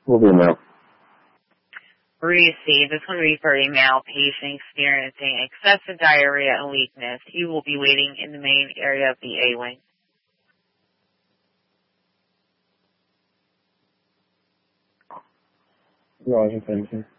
Will be a male. Receive. This one will be for a male patient experiencing excessive diarrhea and weakness. He will be waiting in the main area of the A-wing. Roger, thank you.